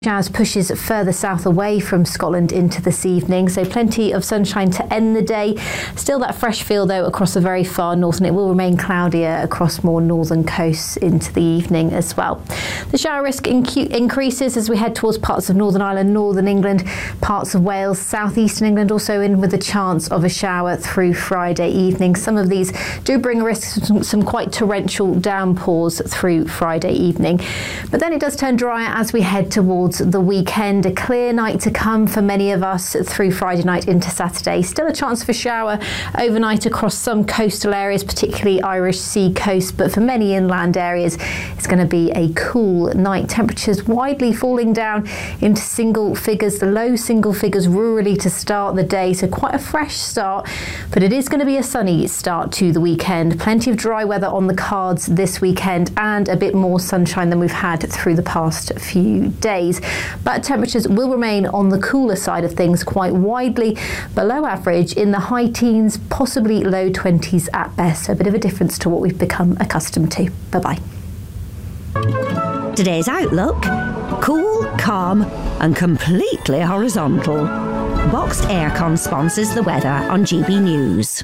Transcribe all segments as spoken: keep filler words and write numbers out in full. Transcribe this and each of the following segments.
Showers pushes further south away from Scotland into this evening, so plenty of sunshine to end the day. Still that fresh feel though across the very far north, and it will remain cloudier across more northern coasts into the evening as well. The shower risk incu- increases as we head towards parts of Northern Ireland, Northern England, parts of Wales, southeastern England also in with a chance of a shower through Friday evening. Some of these do bring a risk of some, some quite torrential downpours through Friday evening. But then it does turn drier as we head towards the weekend. A clear night to come for many of us through Friday night into Saturday. Still a chance for shower overnight across some coastal areas, particularly Irish Sea coast, but for many inland areas it's going to be a cool night. Temperatures widely falling down into single figures, the low single figures rurally to start the day, so quite a fresh start, but it is going to be a sunny start to the weekend. Plenty of dry weather on the cards this weekend and a bit more sunshine than we've had through the past few days. But temperatures will remain on the cooler side of things, quite widely below average in the high teens, possibly low twenties at best. So a bit of a difference to what we've become accustomed to. Bye-bye. Today's outlook: cool, calm and completely horizontal. Boxed Aircon sponsors the weather on G B News.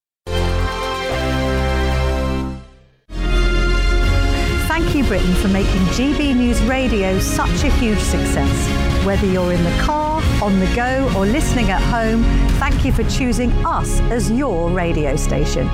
Thank you, Britain, for making G B News Radio such a huge success. Whether you're in the car, on the go, or listening at home, thank you for choosing us as your radio station.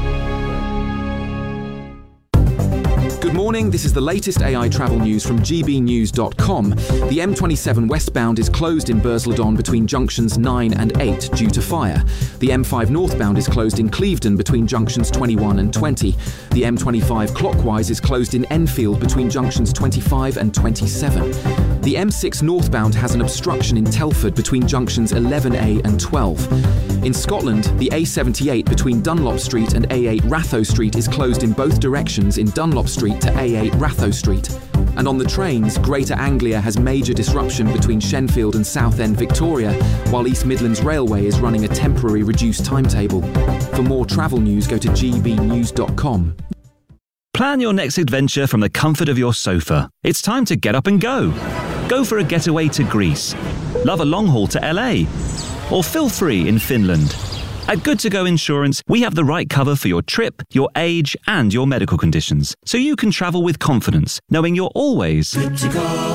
Good morning, this is the latest A I travel news from G B news dot com. The M twenty-seven westbound is closed in Bursleden between junctions nine and eight due to fire. The M five northbound is closed in Clevedon between junctions twenty-one and twenty. The M twenty-five clockwise is closed in Enfield between junctions twenty-five and twenty-seven. The M six northbound has an obstruction in Telford between junctions eleven A and twelve. In Scotland, the A seventy-eight between Dunlop Street and A eight Ratho Street is closed in both directions in Dunlop Street to A eight Ratho Street. And on the trains, Greater Anglia has major disruption between Shenfield and Southend Victoria, while East Midlands Railway is running a temporary reduced timetable. For more travel news, go to G B news dot com. Plan your next adventure from the comfort of your sofa. It's time to get up and go. Go for a getaway to Greece. Love a long haul to L A. Or feel free in Finland. At Good To Go Insurance, we have the right cover for your trip, your age, and your medical conditions, so you can travel with confidence, knowing you're always good to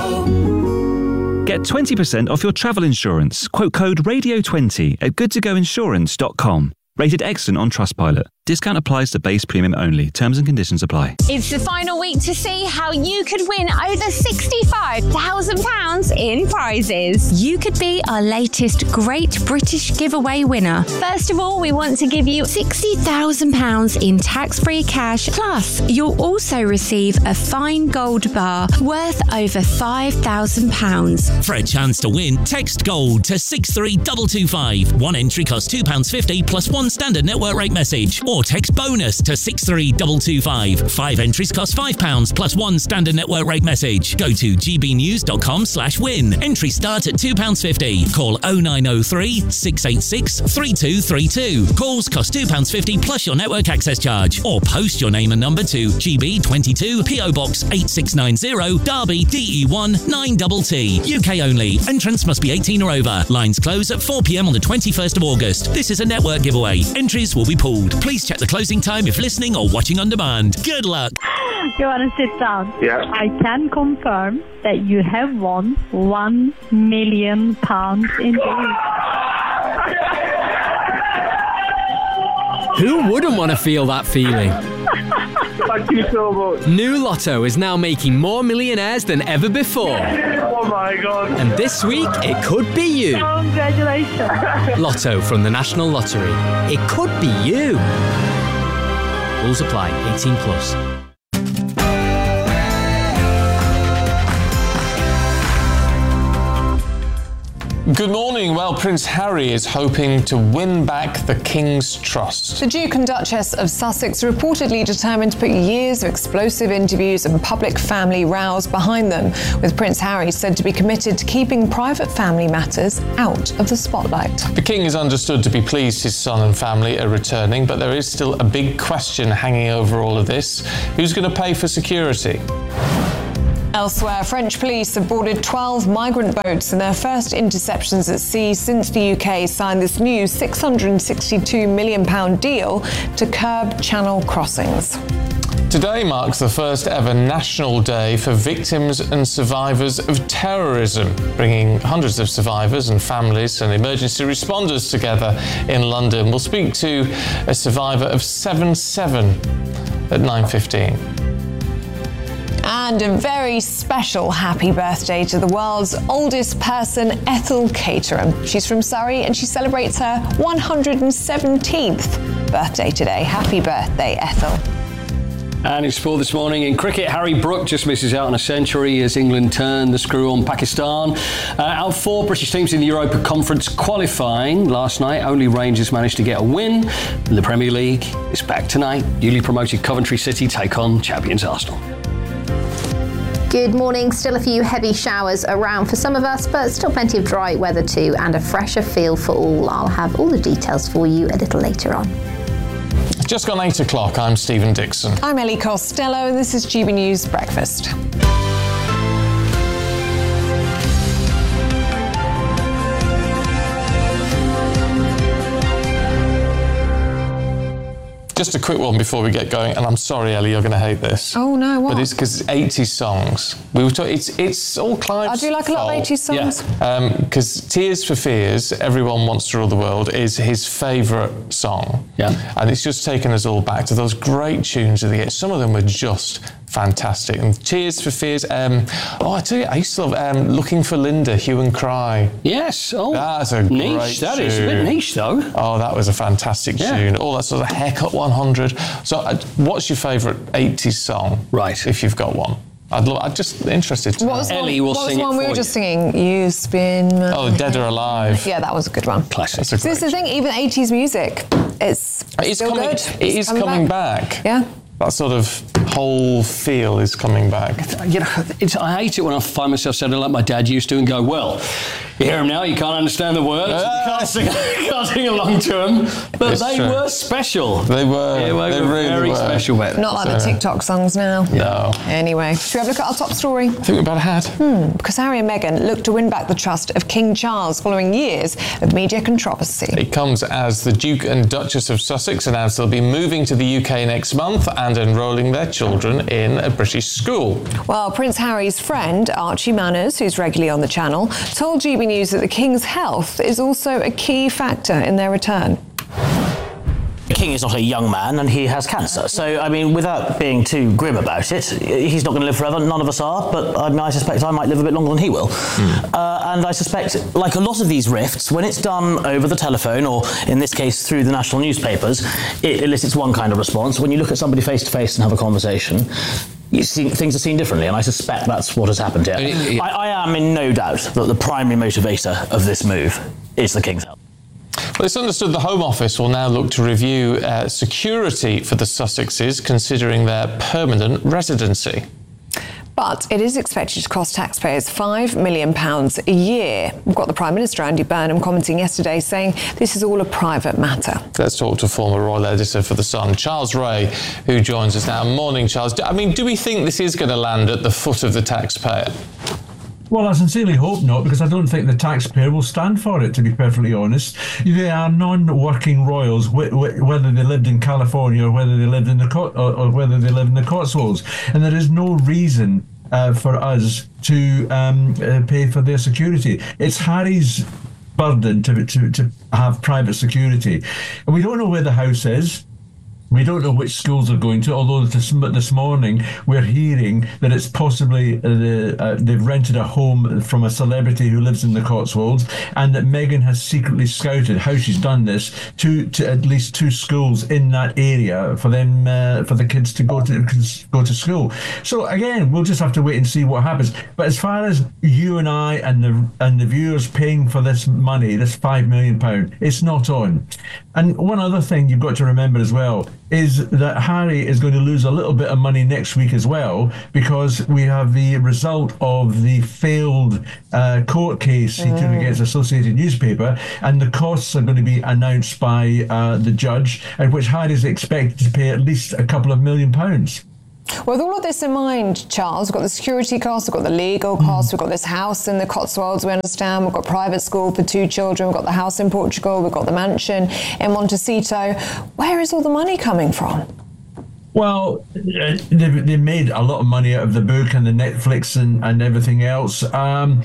go. Get twenty percent off your travel insurance. Quote code radio twenty at good to go insurance dot com. Rated excellent on Trustpilot. Discount applies to base premium only. Terms and conditions apply. It's the final week to see how you could win over sixty-five thousand pounds in prizes. You could be our latest Great British Giveaway winner. First of all, we want to give you sixty thousand pounds in tax-free cash. Plus, you'll also receive a fine gold bar worth over five thousand pounds. For a chance to win, text GOLD to six three two two five. One entry costs two pounds fifty plus one standard network rate message. Or text BONUS to six three two two five. Five entries cost five pounds plus one standard network rate message. Go to G B news dot com slash win. Entry start at two pounds fifty. Call oh nine oh three, six eight six, three two three two. Calls cost two pounds fifty plus your network access charge. Or post your name and number to G B twenty-two, P O Box eight six nine zero, Derby, D E one nine T T. U K only. Entrance must be eighteen or over. Lines close at four p.m. on the twenty-first of August. This is a network giveaway. Entries will be pooled. Please check the closing time if listening or watching on demand. Good luck. You want to sit down? Yeah. I can confirm that you have won one million pounds in Who wouldn't want to feel that feeling? Thank you so much. New Lotto is now making more millionaires than ever before. Oh my God. And this week, it could be you. Congratulations. Lotto from the National Lottery. It could be you. Rules apply. eighteen plus. Good morning. Well, Prince Harry is hoping to win back the King's trust. The Duke and Duchess of Sussex reportedly determined to put years of explosive interviews and public family rows behind them, with Prince Harry said to be committed to keeping private family matters out of the spotlight. The King is understood to be pleased his son and family are returning, but there is still a big question hanging over all of this. Who's going to pay for security? Elsewhere, French police have boarded twelve migrant boats in their first interceptions at sea since the U K signed this new six hundred sixty-two million pounds deal to curb channel crossings. Today marks the first ever National Day for Victims and Survivors of Terrorism, bringing hundreds of survivors and families and emergency responders together in London. We'll speak to a survivor of seven seven at nine fifteen. And a very special happy birthday to the world's oldest person, Ethel Caterham. She's from Surrey and she celebrates her one hundred seventeenth birthday today. Happy birthday, Ethel. And in sport this morning, in cricket, Harry Brook just misses out on a century as England turn the screw on Pakistan. Uh, out four British teams in the Europa Conference qualifying last night, only Rangers managed to get a win. The Premier League is back tonight. Newly promoted Coventry City take on champions Arsenal. Good morning. Still a few heavy showers around for some of us, but still plenty of dry weather too, and a fresher feel for all. I'll have all the details for you a little later on. Just gone eight o'clock. I'm Stephen Dixon. I'm Ellie Costello, and this is G B News Breakfast. Just a quick one before we get going, and I'm sorry, Ellie, you're going to hate this. Oh no, what? But it's because it's eighties songs. We were talking. It's it's all Clive's I do like a lot of eighties songs. Yeah. Because um, "Tears for Fears," "Everyone Wants to Rule the World" is his favourite song. Yeah. And it's just taken us all back to those great tunes of the eighties. Some of them were just fantastic. And "Tears for Fears." Um, oh, I tell you, I used to love um, "Looking for Linda," Hue and Cry. Yes. Oh, that's a niche. great That tune. is a bit niche, though. Oh, that was a fantastic Yeah. tune. All that sort of Haircut one hundred. So, uh, what's your favourite eighties song? Right. If you've got one. I'd lo- I'm just interested to What know. was, Ellie one, will what was sing the one it we for were you. just singing? You spin my Oh, Dead or Alive. Yeah, that was a good one. Classic. That's a So this is the great thing, even eighties music, it's It's still coming, good. It It's is coming back. back. Yeah. That sort of whole feel is coming back. You know, it's, I hate it when I find myself sounding like my dad used to and go, well, you hear him now, you can't understand the words, you can't sing, you can't sing along to them, but It's they true. were special. They were. Yeah, they, they were really very were. special. But Not like the So- TikTok songs now. No. Anyway, should we have a look at our top story? I think we better had. Hmm, because Harry and Meghan look to win back the trust of King Charles following years of media controversy. It comes as the Duke and Duchess of Sussex announced they'll be moving to the U K next month and enrolling their children in a British school. Well, Prince Harry's friend, Archie Manners, who's regularly on the channel, told G B News that the King's health is also a key factor in their return. The King is not a young man and he has cancer. So, I mean, without being too grim about it, he's not going to live forever. None of us are, but I mean, I suspect I might live a bit longer than he will. Mm. Uh, and I suspect, like a lot of these rifts, when it's done over the telephone, or in this case through the national newspapers, it elicits one kind of response. When you look at somebody face to face and have a conversation, you see, things are seen differently, and I suspect that's what has happened here. I, I, I am in no doubt that the primary motivator of this move is the King's health. Well, it's understood the Home Office will now look to review uh, security for the Sussexes, considering their permanent residency. But it is expected to cost taxpayers five million pounds a year. We've got the Prime Minister, Andy Burnham, commenting yesterday saying this is all a private matter. Let's talk to former royal editor for The Sun, Charles Ray, who joins us now. Morning, Charles. I mean, do we think this is going to land at the foot of the taxpayer? Well, I sincerely hope not, because I don't think the taxpayer will stand for it, to be perfectly honest. They are non-working royals, wh- wh- whether they lived in California or whether they lived in the Co- or, or whether they live in the Cotswolds, and there is no reason uh, for us to um, uh, pay for their security. It's Harry's burden to, to to have private security, and we don't know where the house is. We don't know which schools they're going to, although this, this morning we're hearing that it's possibly uh, the, uh, they've rented a home from a celebrity who lives in the Cotswolds, and that Meghan has secretly scouted how she's done this to, to at least two schools in that area for them uh, for the kids to go to go to school. So again, we'll just have to wait and see what happens. But as far as you and I and the and the viewers paying for this money, this five million pound, it's not on. And one other thing you've got to remember as well is that Harry is going to lose a little bit of money next week as well, because we have the result of the failed uh, court case he took against Associated Newspaper, and the costs are going to be announced by uh, the judge, at which Harry is expected to pay at least a couple of million pounds. With all of this in mind, Charles, we've got the security costs, we've got the legal costs, we've got this house in the Cotswolds, we understand, we've got private school for two children, we've got the house in Portugal, we've got the mansion in Montecito. Where is all the money coming from? Well, they, they made a lot of money out of the book and the Netflix and, and everything else. Um,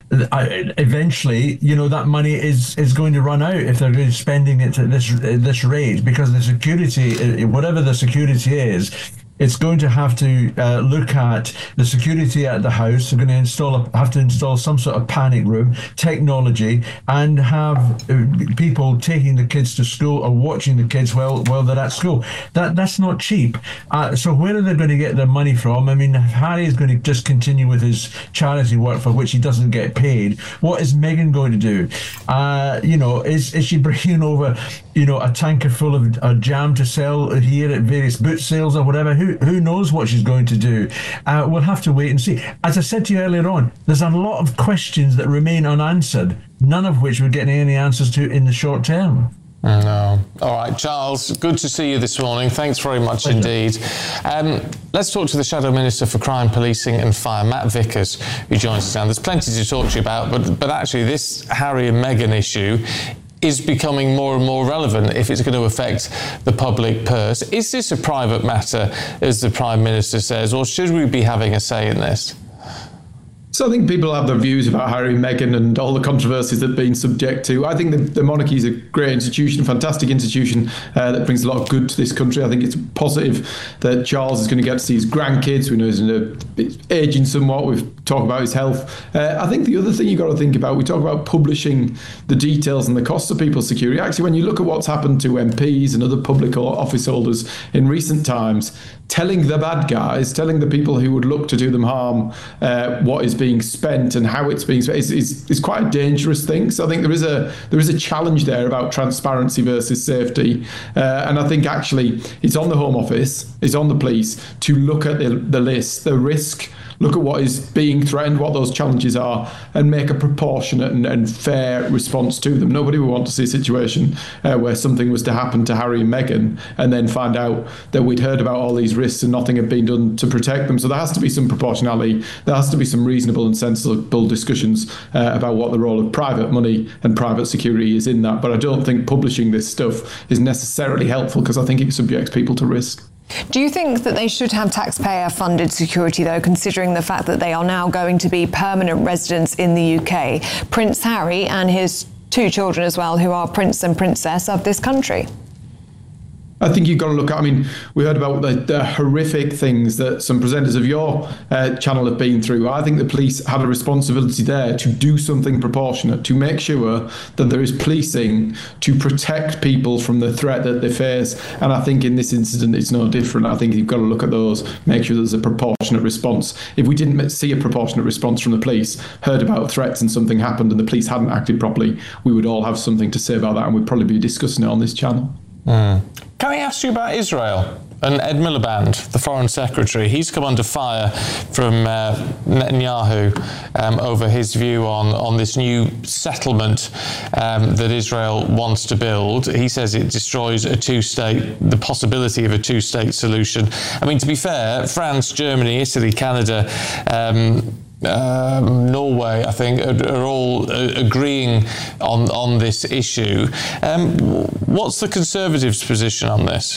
I, eventually, you know, that money is, is going to run out if they're going to spending it at this, at this rate, because the security, whatever the security is, it's going to have to uh, look at the security at the house. They're going to install a, have to install some sort of panic room, technology, and have uh, people taking the kids to school or watching the kids while while they're at school. That that's not cheap. Uh, so where are they going to get their money from? I mean, Harry is going to just continue with his charity work for which he doesn't get paid. What is Meghan going to do? Uh, you know, is is she bringing over, you know, a tanker full of uh, jam to sell here at various boot sales or whatever? Who who knows what she's going to do? Uh, we'll have to wait and see. As I said to you earlier on, there's a lot of questions that remain unanswered, none of which we're getting any answers to in the short term. No. All right, Charles, good to see you this morning. Thanks very much indeed. Um, let's talk to the Shadow Minister for Crime, Policing and Fire, Matt Vickers, who joins us now. There's plenty to talk to you about, but, but actually this Harry and Meghan issue is becoming more and more relevant if it's going to affect the public purse. Is this a private matter, as the Prime Minister says, or should we be having a say in this? So I think people have their views about Harry and Meghan and all the controversies they've been subject to. I think the, the monarchy is a great institution, fantastic institution uh, that brings a lot of good to this country. I think it's positive that Charles is going to get to see his grandkids. We know he's in a, aging somewhat. We've talked about his health. Uh, I think the other thing you've got to think about, we talk about publishing the details and the costs of people's security. Actually, when you look at what's happened to M Ps and other public office holders in recent times, telling the bad guys, telling the people who would look to do them harm uh, what is being spent and how it's being spent is, is, is quite a dangerous thing. So I think there is a there is a challenge there about transparency versus safety. Uh, and I think actually it's on the Home Office, it's on the police to look at the, the list, the risk, look at what is being threatened, what those challenges are, and make a proportionate and, and fair response to them. Nobody would want to see a situation uh, where something was to happen to Harry and Meghan and then find out that we'd heard about all these risks and nothing had been done to protect them. So there has to be some proportionality. There has to be some reasonable and sensible discussions uh, about what the role of private money and private security is in that. But I don't think publishing this stuff is necessarily helpful because I think it subjects people to risk. Do you think that they should have taxpayer-funded security, though, considering the fact that they are now going to be permanent residents in the U K? Prince Harry and his two children as well, who are Prince and Princess of this country. I think you've got to look at, I mean, we heard about the, the horrific things that some presenters of your uh, channel have been through. I think the police had a responsibility there to do something proportionate, to make sure that there is policing to protect people from the threat that they face. And I think in this incident, it's no different. I think you've got to look at those, make sure there's a proportionate response. If we didn't see a proportionate response from the police, heard about threats and something happened and the police hadn't acted properly, we would all have something to say about that and we'd probably be discussing it on this channel. Mm. Can I ask you about Israel and Ed Miliband, the Foreign Secretary? He's come under fire from uh, Netanyahu um, over his view on, on this new settlement um, that Israel wants to build. He says it destroys a two-state, the possibility of a two-state solution. I mean, to be fair, France, Germany, Italy, Canada, um, Um, Norway, I think, are, are all uh, agreeing on on this issue. Um, what's the Conservatives' position on this?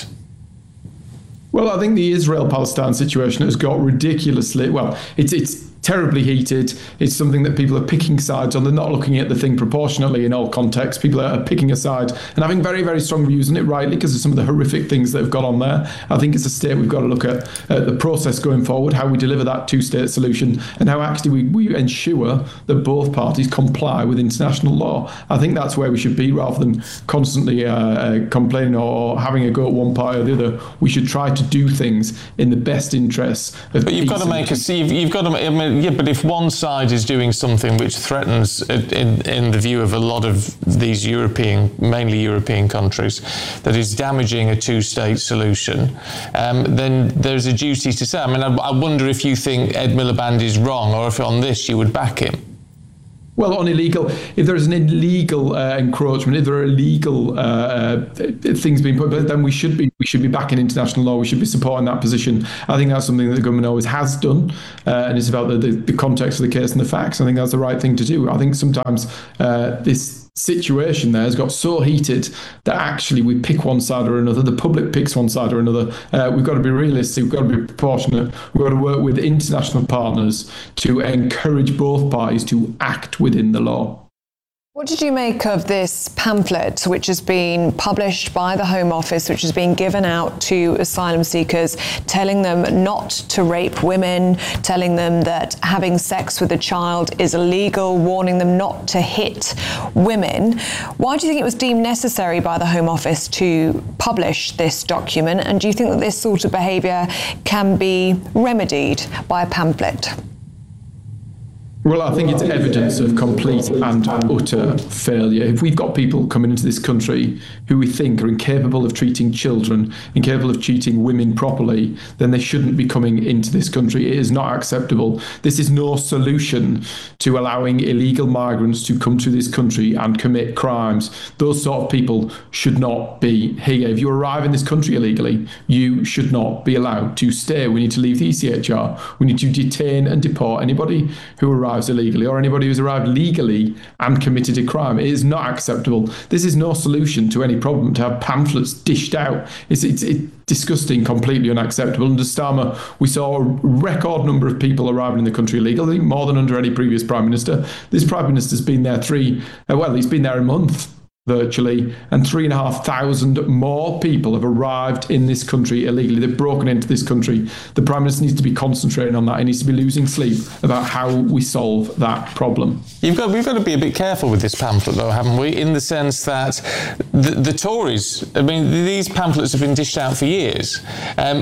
Well, I think the Israel-Palestine situation has got ridiculously, well, it's it's terribly heated. It's something that people are picking sides on. They're not looking at the thing proportionately in all contexts. People are picking a side and having very, very strong views on it, rightly, because of some of the horrific things that have gone on there. I think as a state, we've got to look at uh, the process going forward, how we deliver that two-state solution, and how actually we, we ensure that both parties comply with international law. I think that's where we should be, rather than constantly uh, uh, complaining or having a go at one party or the other. We should try to do things in the best interests of But you've got to make a, you've, you've got to, I mean, yeah, but if one side is doing something which threatens, in, in the view of a lot of these European, mainly European countries, that is damaging a two-state solution, um, then there's a duty to say. I mean, I, I wonder if you think Ed Miliband is wrong, or if on this you would back him. Well, on illegal, if there is an illegal uh, encroachment, if there are illegal uh, uh, things being put, then we should be we should be backing international law. We should be supporting that position. I think that's something that the government always has done, uh, and it's about the, the, the context of the case and the facts. I think that's the right thing to do. I think sometimes uh, this situation there has got so heated that actually we pick one side or another. The public picks one side or another. Uh, we've got to be realistic. We've got to be proportionate. We've got to work with international partners to encourage both parties to act within the law. What did you make of this pamphlet, which has been published by the Home Office, which has been given out to asylum seekers, telling them not to rape women, telling them that having sex with a child is illegal, warning them not to hit women? Why do you think it was deemed necessary by the Home Office to publish this document? And do you think that this sort of behaviour can be remedied by a pamphlet? Well, I think it's evidence of complete and utter failure. If we've got people coming into this country who we think are incapable of treating children, incapable of treating women properly, then they shouldn't be coming into this country. It is not acceptable. This is no solution to allowing illegal migrants to come to this country and commit crimes. Those sort of people should not be here. If you arrive in this country illegally, you should not be allowed to stay. We need to leave the E C H R. We need to detain and deport anybody who arrives illegally or anybody who's arrived legally and committed a crime. It is not acceptable. This is no solution to any problem to have pamphlets dished out. It's, it's, it's disgusting, completely unacceptable. Under Starmer, we saw a record number of people arriving in the country illegally, more than under any previous Prime Minister. This Prime Minister's been there three, uh, well, he's been there a month. Virtually, and three and a half thousand more people have arrived in this country illegally. They've broken into this country. The Prime Minister needs to be concentrating on that. He needs to be losing sleep about how we solve that problem. You've got, we've got to be a bit careful with this pamphlet, though, haven't we? In the sense that the, the Tories, I mean, these pamphlets have been dished out for years. Um,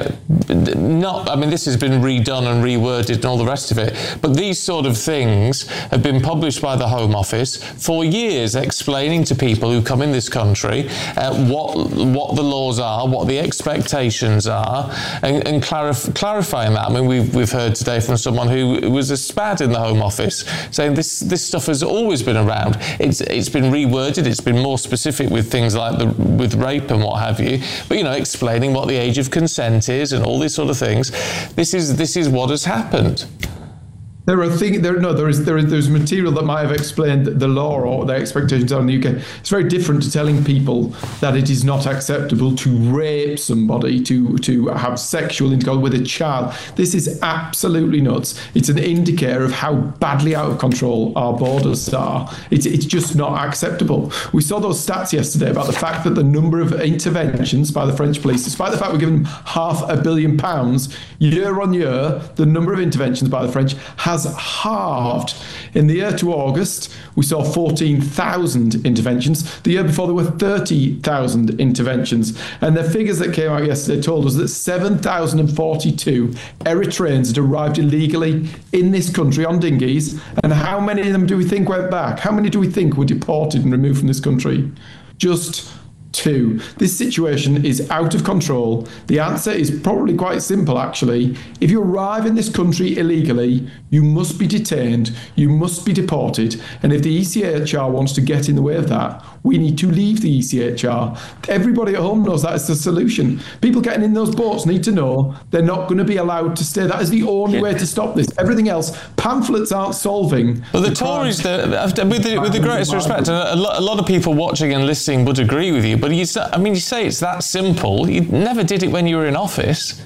not, I mean, this has been redone and reworded and all the rest of it. But these sort of things have been published by the Home Office for years, explaining to people who come in this country uh, what what the laws are, what the expectations are, and, and clarif- clarifying that. I mean, we've we've heard today from someone who was a SPAD in the Home Office saying this this stuff has always been around. It's it's been reworded. It's been more specific with things like the with rape and what have you. But you know, explaining what the age of consent is and all these sort of things. This is this is what has happened. There are things, there, no, there is, there is, there's material that might have explained the law or their expectations are in the U K. It's very different to telling people that it is not acceptable to rape somebody, to, to have sexual intercourse with a child. This is absolutely nuts. It's an indicator of how badly out of control our borders are. It's, it's just not acceptable. We saw those stats yesterday about the fact that the number of interventions by the French police, despite the fact we're giving them half a billion pounds, year on year, the number of interventions by the French has has halved. In the year to August, we saw fourteen thousand interventions. The year before, there were thirty thousand interventions. And the figures that came out yesterday told us that seven thousand forty-two Eritreans had arrived illegally in this country on dinghies. And how many of them do we think went back? How many do we think were deported and removed from this country? Just two. This situation is out of control. The answer is probably quite simple, actually. If you arrive in this country illegally, you must be detained, you must be deported. And if the E C H R wants to get in the way of that, we need to leave the E C H R. Everybody at home knows that is the solution. People getting in those boats need to know they're not going to be allowed to stay. That is the only way to stop this. Everything else, pamphlets aren't solving. But the, the Tories, the, with, the, with the greatest respect, and a lot, a lot of people watching and listening would agree with you, but you, I mean, you say it's that simple. You never did it when you were in office.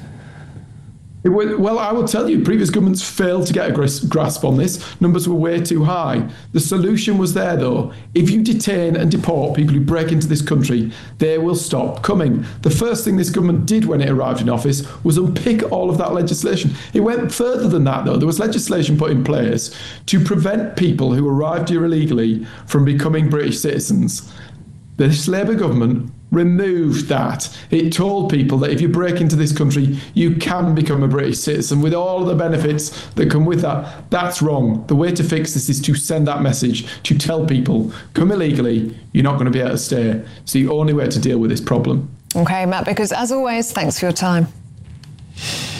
It was, well, I will tell you, previous governments failed to get a grasp on this. Numbers were way too high. The solution was there, though. If you detain and deport people who break into this country, they will stop coming. The first thing this government did when it arrived in office was unpick all of that legislation. It went further than that, though. There was legislation put in place to prevent people who arrived here illegally from becoming British citizens. This Labour government removed that. It told people that if you break into this country, you can become a British citizen with all the benefits that come with that. That's wrong. The way to fix this is to send that message, to tell people, come illegally, you're not going to be able to stay. It's the only way to deal with this problem. OK, Matt, because as always, thanks for your time.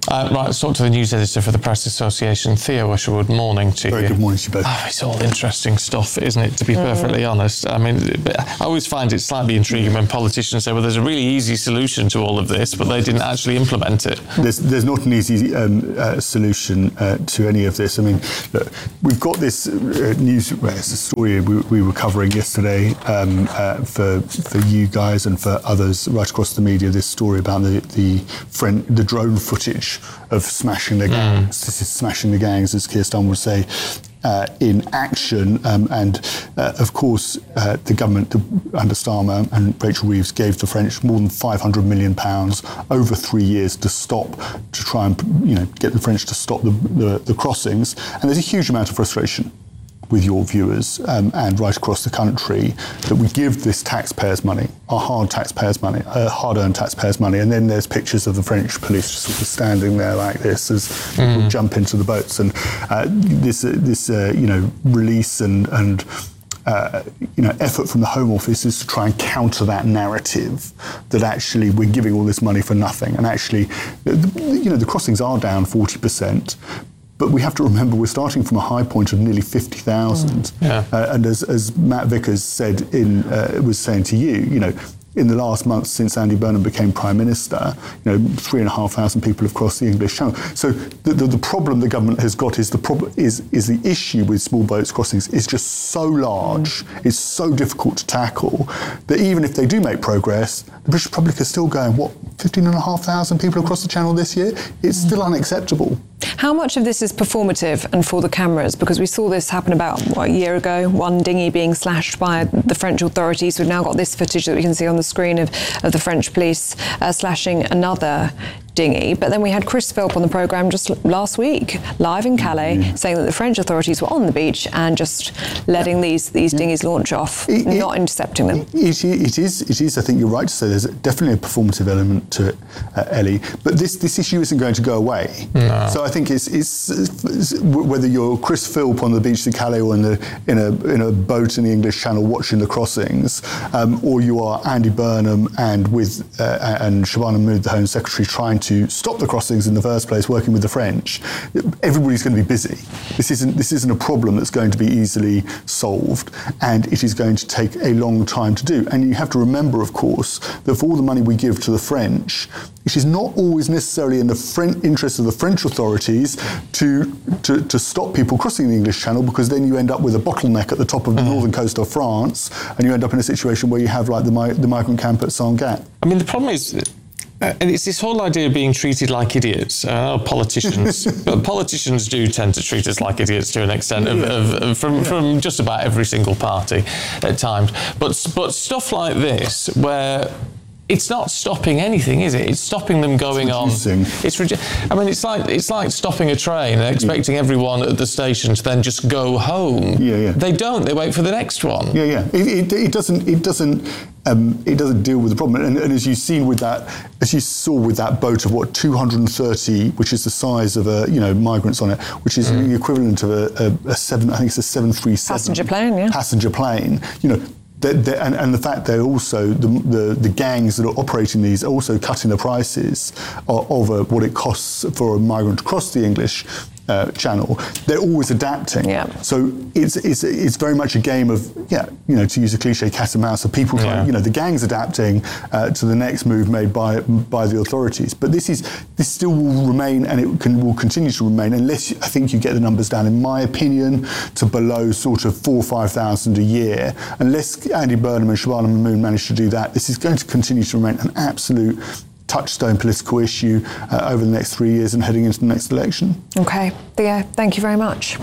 Uh, right, let's talk to the news editor for the Press Association, Theo Usherwood. Morning to Very you. good morning to you both. Oh, it's all interesting stuff, isn't it, to be perfectly mm. honest? I mean, I always find it slightly intriguing when politicians say, well, there's a really easy solution to all of this, but they didn't actually implement it. There's, there's not an easy um, uh, solution uh, to any of this. I mean, look, we've got this uh, news, well, it's a story we, we were covering yesterday um, uh, for for you guys and for others right across the media, this story about the, the, friend, the drone footage of smashing the gangs, mm. smashing the gangs, as Keir Starmer would say, uh, in action. Um, and uh, of course, uh, the government under Starmer and Rachel Reeves gave the French more than five hundred million pounds over three years to stop, to try and you know get the French to stop the, the, the crossings. And there's a huge amount of frustration with your viewers um, and right across the country that we give this taxpayers' money, our hard taxpayers' money, uh, hard-earned taxpayers' money, and then there's pictures of the French police just sort of standing there like this as mm. people jump into the boats, and uh, this uh, this uh, you know release and and. Uh, you know, effort from the Home Office is to try and counter that narrative that actually we're giving all this money for nothing, and actually, you know, the crossings are down forty percent. But we have to remember we're starting from a high point of nearly fifty thousand. Mm. Yeah. Uh, and as, as Matt Vickers said in uh, was saying to you, you know, in the last month since Andy Burnham became Prime Minister, you know, three and a half thousand people have crossed the English Channel. So the, the, the problem the government has got is the problem is is the issue with small boats crossings is just so large, it's so difficult to tackle that even if they do make progress, the British public is still going, what, fifteen and a half thousand people across the Channel this year? It's still unacceptable. How much of this is performative and for the cameras? Because we saw this happen about, what, a year ago, one dinghy being slashed by the French authorities. We've now got this footage that we can see on the screen of, of the French police uh, slashing another dinghy. But then we had Chris Philp on the programme just last week, live in Calais, mm. saying that the French authorities were on the beach and just letting these these dinghies launch off, it, not it, intercepting them. It, it is, it is. I think you're right to say there's definitely a performative element to it, uh, Ellie. But this this issue isn't going to go away. No. So I think it's, it's, it's whether you're Chris Philp on the beach of Calais or in the in a in a boat in the English Channel watching the crossings, um, or you are Andy Burnham and with uh, and Shabana Mahmood, the Home Secretary, trying to to stop the crossings in the first place, working with the French, everybody's going to be busy. This isn't this isn't a problem that's going to be easily solved, and it is going to take a long time to do. And you have to remember, of course, that for all the money we give to the French, it is not always necessarily in the French interest of the French authorities to, to to stop people crossing the English Channel, because then you end up with a bottleneck at the top of the mm. northern coast of France, and you end up in a situation where you have like the, the migrant camp at Saint-Gat. I mean, the problem is, Uh, and it's this whole idea of being treated like idiots. Uh, politicians, but politicians do tend to treat us like idiots to an extent, of, of, of, from from just about every single party at times. But but stuff like this, where it's not stopping anything, is it? It's stopping them going it's on. It's redu- I mean, it's like it's like stopping a train and expecting yeah. everyone at the station to then just go home. Yeah, yeah. They don't. They wait for the next one. Yeah, yeah. It, it, it doesn't. It doesn't. Um, it doesn't deal with the problem. And, and as you've seen with that, as you saw with that boat of what two hundred thirty, which is the size of a you know migrants on it, which is mm. the equivalent of a, a, a seven. I think it's a seven three seven passenger plane. Yeah. Passenger plane. You know. They're, they're, and, and the fact they're also, the, the, the gangs that are operating these are also cutting the prices of, of uh, what it costs for a migrant to cross the English uh, Channel. They're always adapting. Yeah. So it's, it's it's very much a game of, yeah, you know, to use a cliche, cat and mouse, of people trying, yeah. you know, the gangs adapting uh, to the next move made by by the authorities. But this is this still will remain, and it can will continue to remain, unless I think you get the numbers down, in my opinion, to below sort of four or five thousand a year. Unless Andy Burnham and Shabana Mahmood manage to do that, this is going to continue to remain an absolute touchstone political issue uh, over the next three years and heading into the next election. OK. Theo, thank you very much.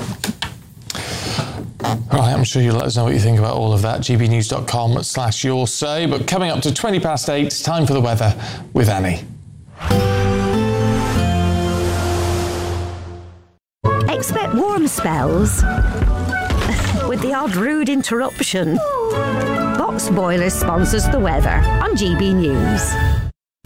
Right, I'm sure you'll let us know what you think about all of that. gbnews.com slash your say. But coming up to twenty past eight, it's time for the weather with Annie. Expect warm spells with the odd rude interruption. Box Boilers sponsors the weather on G B News.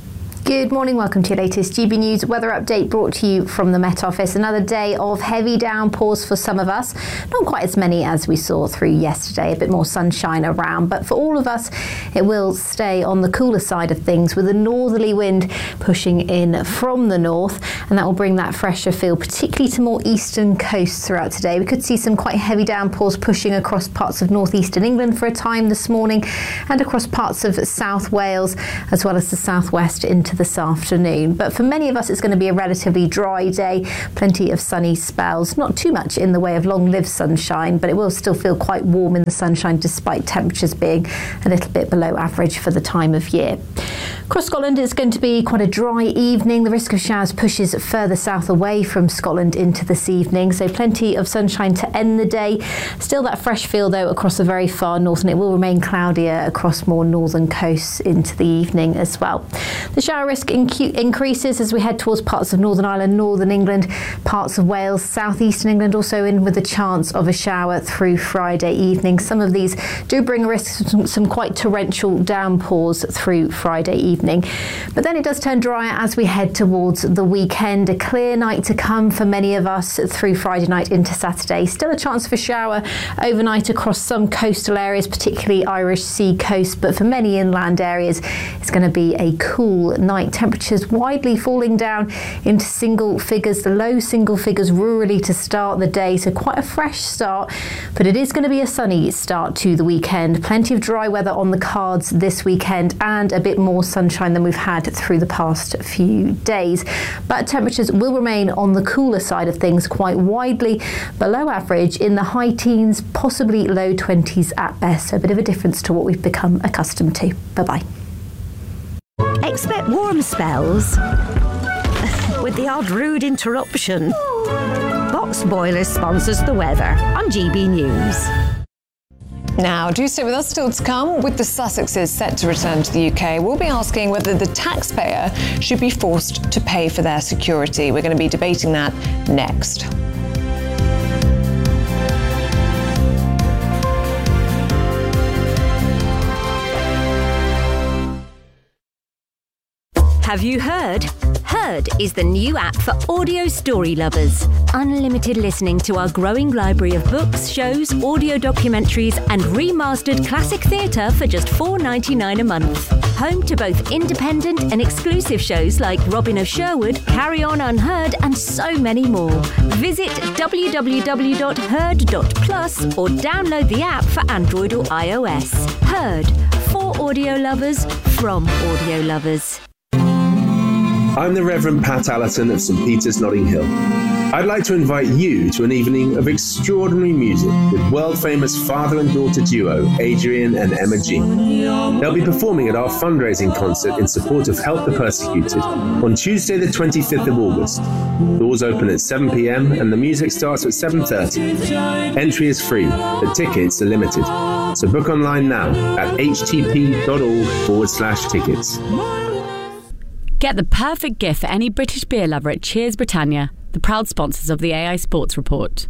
Good morning, welcome to your latest G B News weather update brought to you from the Met Office. Another day of heavy downpours for some of us. Not quite as many as we saw through yesterday, a bit more sunshine around, but for all of us it will stay on the cooler side of things with a northerly wind pushing in from the north, and that will bring that fresher feel particularly to more eastern coasts throughout today. We could see some quite heavy downpours pushing across parts of northeastern England for a time this morning and across parts of South Wales as well as the southwest into this afternoon. But for many of us it's going to be a relatively dry day, plenty of sunny spells, not too much in the way of long-lived sunshine, but it will still feel quite warm in the sunshine despite temperatures being a little bit below average for the time of year. Across Scotland it's going to be quite a dry evening. The risk of showers pushes further south away from Scotland into this evening, so plenty of sunshine to end the day. Still that fresh feel though across the very far north, and it will remain cloudier across more northern coasts into the evening as well. The shower risk incu- increases as we head towards parts of Northern Ireland, Northern England, parts of Wales, southeastern England also in with a chance of a shower through Friday evening. Some of these do bring a risk of some, some quite torrential downpours through Friday evening. But then it does turn drier as we head towards the weekend. A clear night to come for many of us through Friday night into Saturday. Still a chance for shower overnight across some coastal areas, particularly Irish Sea coast, but for many inland areas it's going to be a cool night. Temperatures widely falling down into single figures, the low single figures rurally to start the day, so quite a fresh start, but it is going to be a sunny start to the weekend. Plenty of dry weather on the cards this weekend and a bit more sunshine than we've had through the past few days. But temperatures will remain on the cooler side of things, quite widely below average in the high teens, possibly low twenties at best, so a bit of a difference to what we've become accustomed to. Bye-bye. Expect warm spells with the odd rude interruption. Box Boilers sponsors the weather on G B News. Now, do stay with us still to come. With the Sussexes set to return to the U K, we'll be asking whether the taxpayer should be forced to pay for their security. We're going to be debating that next. Have you heard? Heard is the new app for audio story lovers. Unlimited listening to our growing library of books, shows, audio documentaries and remastered classic theatre for just four dollars ninety-nine a month. Home to both independent and exclusive shows like Robin of Sherwood, Carry On Unheard and so many more. Visit w w w dot heard dot plus or download the app for Android or iOS. Heard, for audio lovers, from audio lovers. I'm the Reverend Pat Allerton of St Peter's, Notting Hill. I'd like to invite you to an evening of extraordinary music with world-famous father and daughter duo Adrian and Emma G. They'll be performing at our fundraising concert in support of Help the Persecuted on Tuesday the twenty-fifth of August. Doors open at seven p m and the music starts at seven thirty. Entry is free, but tickets are limited. So book online now at htp.org forward slash tickets. Get the perfect gift for any British beer lover at Cheers Britannia, the proud sponsors of the A I Sports Report.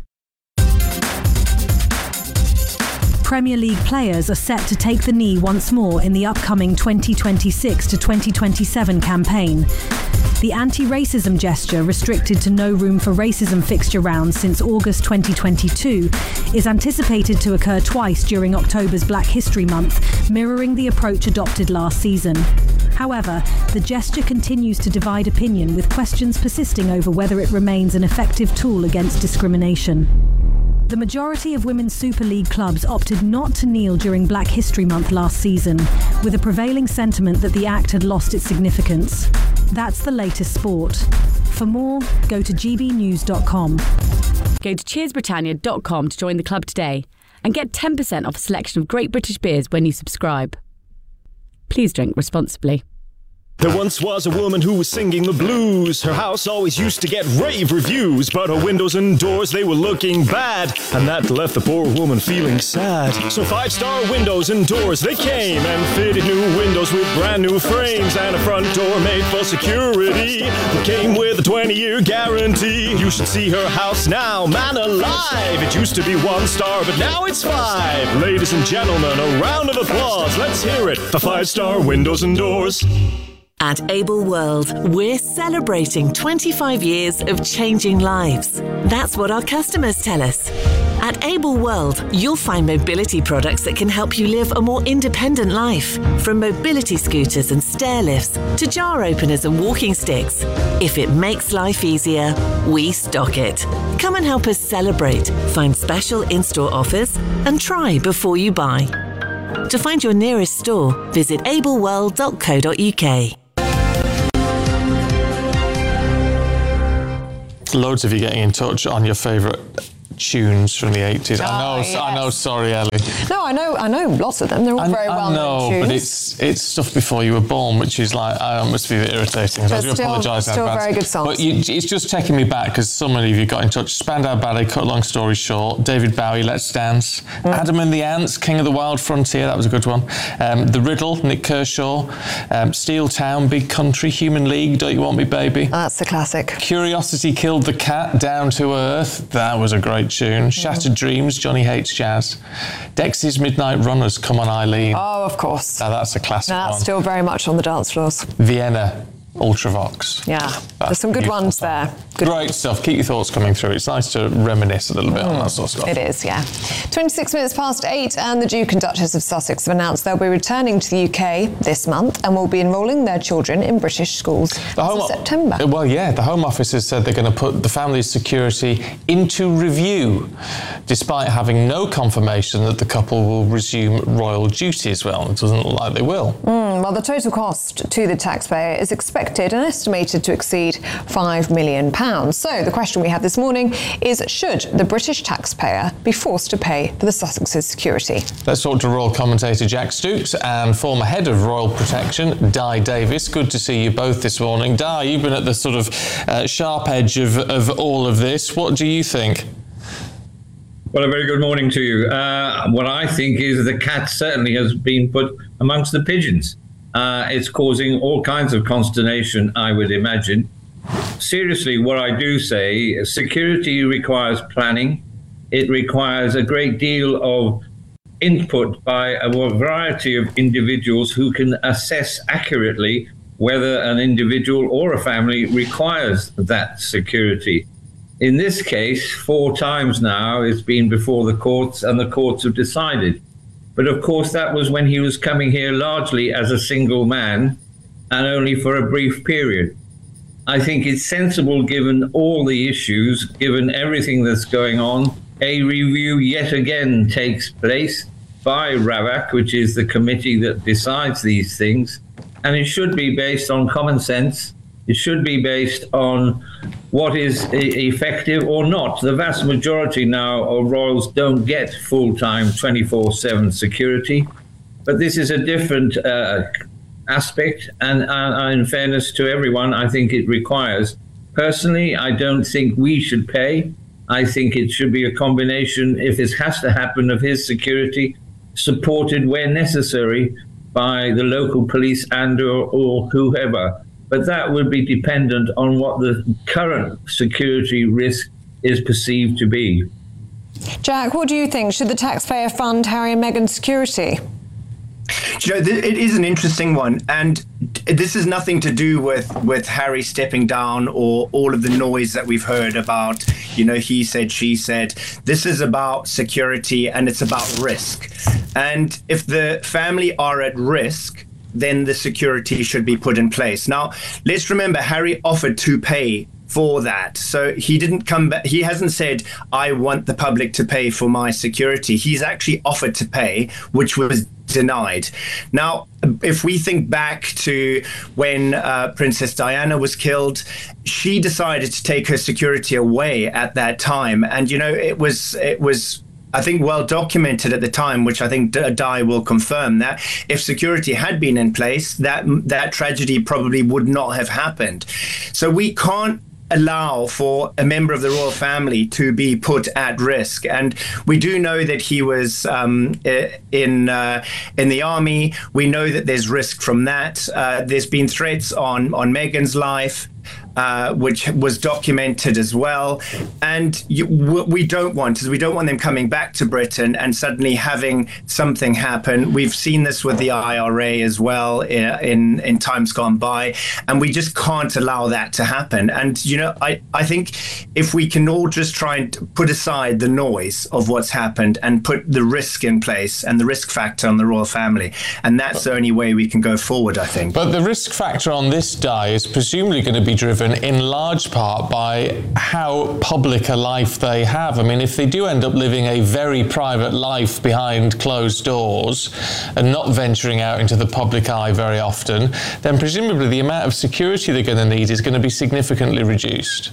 Premier League players are set to take the knee once more in the upcoming twenty twenty-six to twenty twenty-seven campaign. The anti-racism gesture, restricted to no room for racism fixture rounds since August twenty twenty-two, is anticipated to occur twice during October's Black History Month, mirroring the approach adopted last season. However, the gesture continues to divide opinion, with questions persisting over whether it remains an effective tool against discrimination. The majority of Women's Super League clubs opted not to kneel during Black History Month last season, with a prevailing sentiment that the act had lost its significance. That's the latest sport. For more, go to g b news dot com. Go to cheers britannia dot com to join the club today and get ten percent off a selection of great British beers when you subscribe. Please drink responsibly. There once was a woman who was singing the blues. Her house always used to get rave reviews, but her windows and doors, they were looking bad, and that left the poor woman feeling sad. So five-star windows and doors, they came and fitted new windows with brand new frames and a front door made for security that came with a twenty-year guarantee. You should see her house now, man alive. It used to be one star, but now it's five. Ladies and gentlemen, a round of applause. Let's hear it for five-star windows and doors. At Able World, we're celebrating twenty-five years of changing lives. That's what our customers tell us. At Able World, you'll find mobility products that can help you live a more independent life. From mobility scooters and stair lifts to jar openers and walking sticks. If it makes life easier, we stock it. Come and help us celebrate, find special in-store offers, and try before you buy. To find your nearest store, visit able world dot co dot u k. Loads of you getting in touch on your favourite tunes from the eighties. Oh, I know, yes. I know. Sorry, Ellie. No, I know, I know lots of them. They're all I, very well I known know, tunes. but it's it's stuff before you were born, which is like I must be a bit irritating. So But I do still- apologise in still advance. very good songs. But you, it's just taking me back because so many of you got in touch. Spandau Ballet, cut a long story short. David Bowie, Let's Dance. Mm. Adam and the Ants, King of the Wild Frontier. That was a good one. Um, the Riddle, Nick Kershaw. Um, Steel Town, Big Country. Human League, Don't You Want Me, Baby. That's a classic. Curiosity Killed the Cat, Down to Earth. That was a great tune. Shattered Dreams, Johnny Hates Jazz. Dexys Midnight Runners, Come On Eileen. Oh, of course. Now that's a classic That's one. still very much on the dance floors. Vienna, Ultravox. Yeah, there's some good ones there. Good. Great stuff. Keep your thoughts coming through. It's nice to reminisce a little bit on that sort of stuff. It is, yeah. twenty-six minutes past eight, and the Duke and Duchess of Sussex have announced they'll be returning to the U K this month and will be enrolling their children in British schools The Home in September. Uh, Well, yeah, the Home Office has said they're going to put the family's security into review, despite having no confirmation that the couple will resume royal duties. Well, it doesn't look like they will. Mm, well, the total cost to the taxpayer is expected and estimated to exceed five million pounds. So the question we have this morning is, should the British taxpayer be forced to pay for the Sussex's security? Let's talk to royal commentator Jack Stooks and former head of Royal Protection, Di Davis. Good to see you both this morning. Di, you've been at the sort of uh, sharp edge of, of all of this. What do you think? Well, a very good morning to you. Uh, what I think is the cat certainly has been put amongst the pigeons. Uh, it's causing all kinds of consternation, I would imagine. Seriously, what I do say, security requires planning. It requires a great deal of input by a variety of individuals who can assess accurately whether an individual or a family requires that security. In this case, four times now it's been before the courts and the courts have decided. But of course, that was when he was coming here largely as a single man and only for a brief period. I think it's sensible, given all the issues, given everything that's going on, a review yet again takes place by RAVAC, which is the committee that decides these things. And it should be based on common sense. It should be based on what is e- effective or not. The vast majority now of royals don't get full-time twenty-four seven security, but this is a different uh, aspect, and uh, in fairness to everyone, I think it requires. Personally, I don't think we should pay. I think it should be a combination, if this has to happen, of his security, supported where necessary by the local police and or, or whoever. But that would be dependent on what the current security risk is perceived to be. Jack, what do you think? Should the taxpayer fund Harry and Meghan's security? You know, th- it is an interesting one, and this is nothing to do with, with Harry stepping down or all of the noise that we've heard about, you know, he said, she said. This is about security and it's about risk. And if the family are at risk, then the security should be put in place. Now, let's remember, Harry offered to pay for that. So he didn't come back. He hasn't said, I want the public to pay for my security. He's actually offered to pay, which was denied. Now, if we think back to when uh, Princess Diana was killed, she decided to take her security away at that time. And, you know, it was it was I think well documented at the time, which I think Di will confirm, that if security had been in place, that that tragedy probably would not have happened. So we can't allow for a member of the royal family to be put at risk. And we do know that he was um, in uh, in the army. We know that there's risk from that. Uh, there's been threats on, on Meghan's life. uh, which was documented as well. And you, what we don't want is we don't want them coming back to Britain and suddenly having something happen. We've seen this with the I R A as well in, in, in times gone by, and we just can't allow that to happen. And, you know, I, I think if we can all just try and put aside the noise of what's happened and put the risk in place and the risk factor on the royal family, and that's the only way we can go forward, I think. But the risk factor on this day is presumably going to be driven in large part by how public a life they have. I mean, if they do end up living a very private life behind closed doors and not venturing out into the public eye very often, then presumably the amount of security they're going to need is going to be significantly reduced.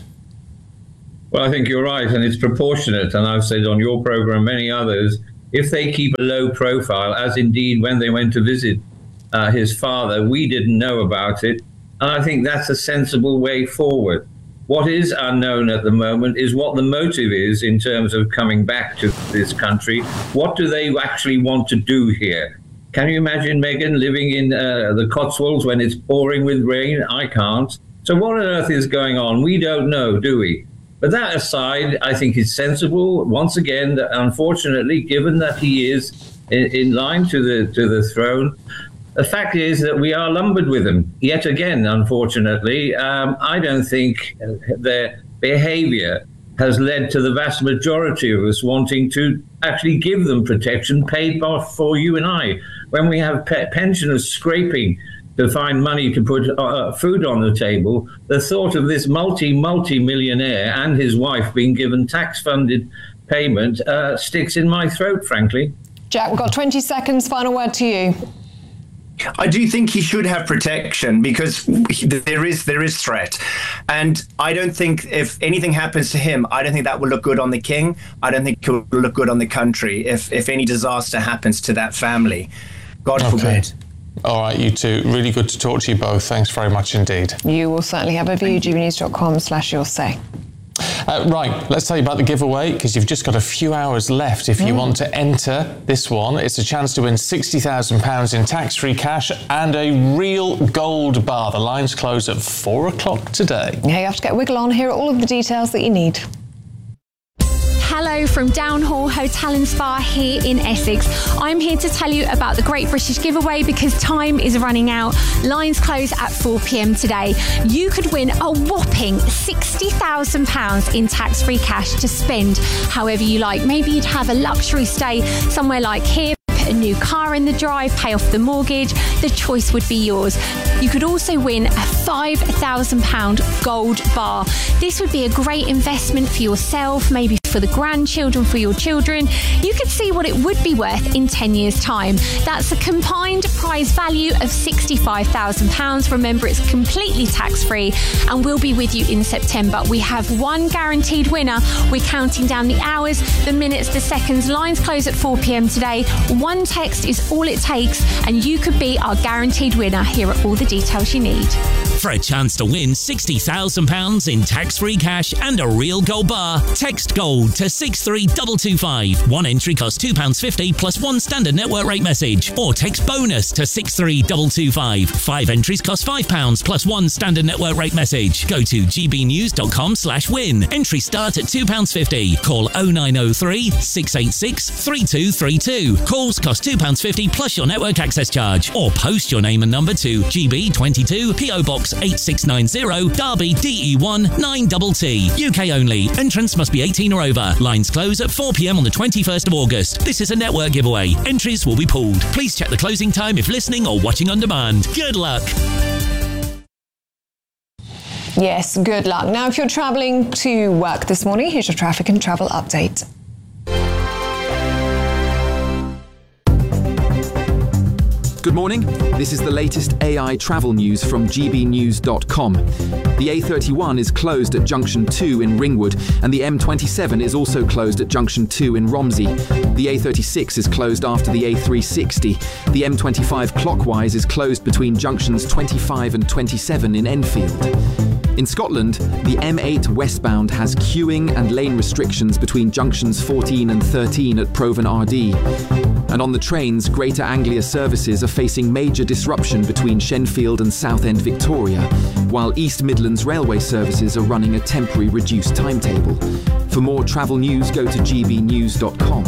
Well, I think you're right, and it's proportionate. And I've said on your programme and many others, if they keep a low profile, as indeed when they went to visit uh, his father, we didn't know about it. And I think that's a sensible way forward. What is unknown at the moment is what the motive is in terms of coming back to this country. What do they actually want to do here? Can you imagine Meghan living in uh, the Cotswolds when it's pouring with rain? I can't. So what on earth is going on? We don't know, do we? But that aside, I think it's sensible, once again, that unfortunately, given that he is in, in line to the to the throne, the fact is that we are lumbered with them. Yet again, unfortunately, um, I don't think their behaviour has led to the vast majority of us wanting to actually give them protection paid by, for you and I. When we have pe- pensioners scraping to find money to put uh, food on the table, the thought of this multi, multi-millionaire and his wife being given tax-funded payment uh, sticks in my throat, frankly. Jack, we've got twenty seconds. Final word to you. I do think he should have protection because there is there is threat. And I don't think if anything happens to him, I don't think that will look good on the king. I don't think it will look good on the country if, if any disaster happens to that family. God okay. forbid. All right, you two. Really good to talk to you both. Thanks very much indeed. You will certainly have a view. g b news dot com slash your say. Uh, right, let's tell you about the giveaway because you've just got a few hours left if you mm. want to enter this one. It's a chance to win sixty thousand pounds in tax-free cash and a real gold bar. The lines close at four o'clock today. Yeah, you have to get Wiggle on. Here are all of the details that you need. Hello from Downhall Hotel and Spa here in Essex. I'm here to tell you about the Great British Giveaway because time is running out. Lines close at four p.m. today. You could win a whopping sixty thousand pounds in tax-free cash to spend however you like. Maybe you'd have a luxury stay somewhere like here, a new car in the drive, pay off the mortgage. The choice would be yours. You could also win a five thousand pounds gold bar. This would be a great investment for yourself, maybe for the grandchildren, for your children. You could see what it would be worth in ten years' time. That's a combined prize value of sixty-five thousand pounds. Remember, it's completely tax-free and we'll be with you in September. We have one guaranteed winner. We're counting down the hours, the minutes, the seconds. Lines close at four p.m. today. One text is all it takes and you could be our guaranteed winner. Here are all the details you need. For a chance to win sixty thousand pounds in tax-free cash and a real gold bar, text GOLD to six three two two five. One entry costs two pounds fifty plus one standard network rate message. Or text BONUS to six three two two five. Five entries cost five pounds plus one standard network rate message. Go to g b news dot com slash win. Entries start at two pounds fifty. Call oh nine oh three, six eight six, three two three two. Calls cost two pounds fifty plus your network access charge. Or post your name and number to G B twenty-two, P O Box eight six nine zero, Derby, D E one nine T T. U K only. Entrants must be eighteen or over. Lines close at four p.m. on the twenty-first of August. This is a network giveaway. Entries will be pooled. Please check the closing time if listening or watching on demand. Good luck. Yes, good luck. Now, if you're travelling to work this morning, here's your traffic and travel update. Good morning. This is the latest A I travel news from g b news dot com. The A thirty-one is closed at Junction two in Ringwood, and the M twenty-seven is also closed at Junction two in Romsey. The A thirty-six is closed after the A three sixty. The M twenty-five clockwise is closed between Junctions twenty-five and twenty-seven in Enfield. In Scotland, the M eight westbound has queuing and lane restrictions between Junctions fourteen and thirteen at Provan R D. And on the trains, Greater Anglia services are facing major disruption between Shenfield and Southend Victoria. while East Midlands railway services are running a temporary reduced timetable. For more travel news, go to g b news dot com.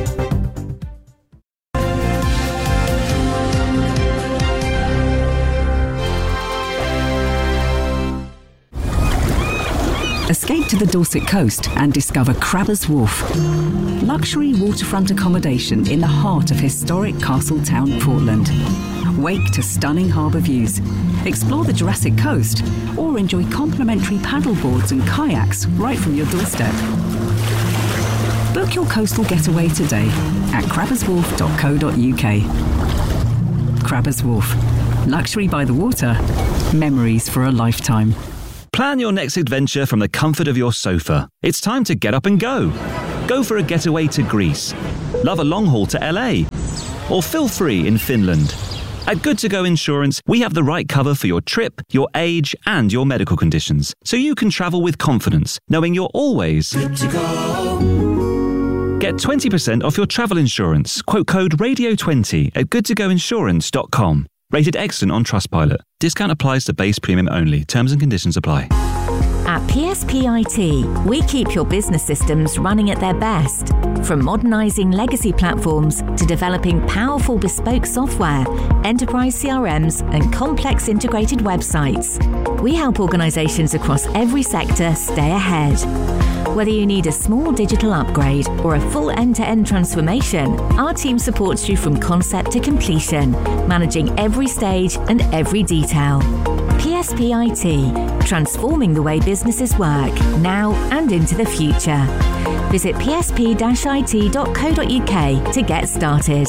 Escape to the Dorset coast and discover Crabbers Wharf. Luxury waterfront accommodation in the heart of historic Castletown, Portland. Wake to stunning harbour views. Explore the Jurassic Coast or enjoy complimentary paddleboards and kayaks right from your doorstep. Book your coastal getaway today at crabbers wharf dot co dot u k. Crabbers Wharf. Luxury by the water. Memories for a lifetime. Plan your next adventure from the comfort of your sofa. It's time to get up and go. Go for a getaway to Greece. Love a long haul to L A. Or feel free in Finland. At Good To Go Insurance, we have the right cover for your trip, your age, and your medical conditions, so you can travel with confidence, knowing you're always good to go. Get twenty percent off your travel insurance. Quote code radio twenty at good to go insurance dot com. Rated excellent on Trustpilot. Discount applies to base premium only. Terms and conditions apply. At P S P I T, we keep your business systems running at their best. From modernising legacy platforms to developing powerful bespoke software, enterprise C R Ms and complex integrated websites, we help organisations across every sector stay ahead. Whether you need a small digital upgrade or a full end-to-end transformation, our team supports you from concept to completion, managing every stage and every detail. P S P I T, transforming the way businesses work, now and into the future. Visit p s p dash i t dot co dot u k to get started.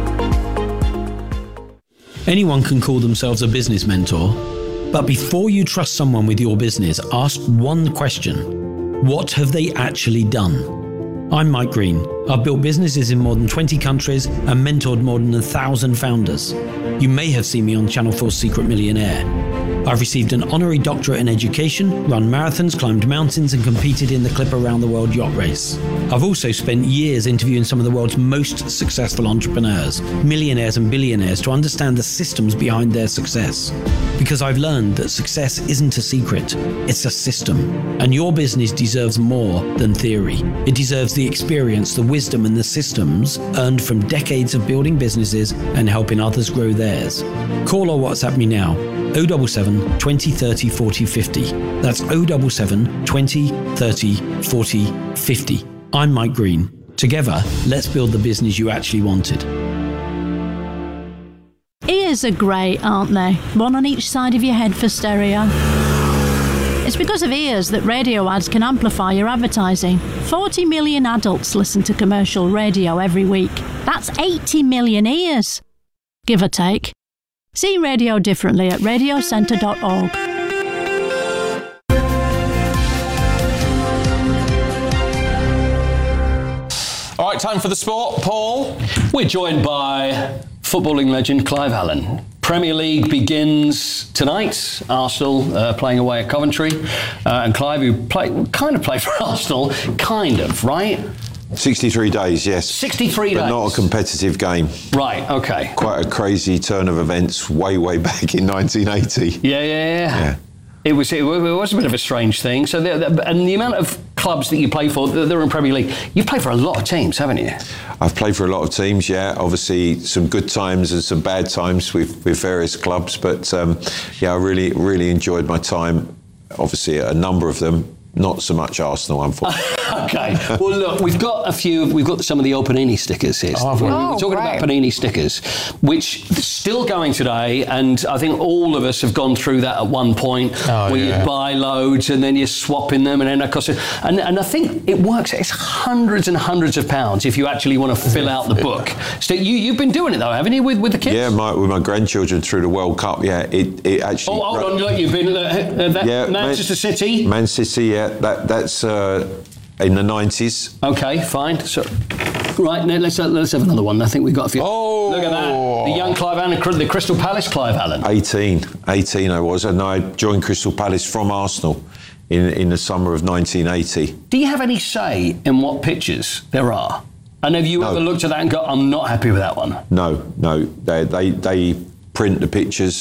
Anyone can call themselves a business mentor, but before you trust someone with your business, ask one question. What have they actually done? I'm Mike Green. I've built businesses in more than twenty countries and mentored more than a thousand founders. You may have seen me on Channel four's Secret Millionaire. I've received an honorary doctorate in education, run marathons, climbed mountains and competed in the Clipper Round the World yacht race. I've also spent years interviewing some of the world's most successful entrepreneurs, millionaires and billionaires to understand the systems behind their success. Because I've learned that success isn't a secret, it's a system. And your business deserves more than theory. It deserves the experience, the wisdom and the systems earned from decades of building businesses and helping others grow theirs. Call or WhatsApp me now. oh seven seven, twenty, thirty, forty, fifty. That's oh seven seven, twenty, thirty, forty, fifty. I'm Mike Green. Together, let's build the business you actually wanted. Ears are great, aren't they? One on each side of your head for stereo. It's because of ears that radio ads can amplify your advertising. forty million adults listen to commercial radio every week. That's eighty million ears, give or take. See radio differently at radio centre dot org. All right, time for the sport. Paul? We're joined by footballing legend Clive Allen. Premier League begins tonight. Arsenal uh, playing away at Coventry. Uh, and Clive, you play, kind of play for Arsenal, kind of, right? sixty-three days, yes. sixty-three but days? But not a competitive game. Right, okay. Quite a crazy turn of events way, way back in nineteen eighty. Yeah, yeah, yeah. yeah. It was it was a bit of a strange thing. So, the, the, and the amount of clubs that you play for, they're in Premier League. You've played for a lot of teams, haven't you? I've played for a lot of teams, yeah. Obviously, some good times and some bad times with, with various clubs. But um, yeah, I really, really enjoyed my time. Obviously, a number of them. Not so much Arsenal, unfortunately. Okay. Well, look, we've got a few. We've got some of the old Panini stickers here. Oh, we're, oh, we're talking great. about Panini stickers, which are still going today, and I think all of us have gone through that at one point, oh, where yeah. you buy loads and then you're swapping them, and then it costs. And and I think it works. It's hundreds and hundreds of pounds if you actually want to fill out the book. So you you've been doing it though, haven't you, with with the kids? Yeah, my, with my grandchildren through the World Cup. Yeah, it it actually. Oh, hold on, look, you've been uh, that yeah, Manchester Man, City. Man City. Yeah, that that's. Uh, in the nineties. Okay, fine. So, right, now let's, uh, let's have another one. I think we've got a few. Oh! Look at that. The young Clive Allen, the Crystal Palace Clive Allen. eighteen. eighteen I was, and I joined Crystal Palace from Arsenal in, in the summer of nineteen eighty. Do you have any say in what pictures there are? And have you no. ever looked at that and go, I'm not happy with that one? No, no. They, they, they print the pictures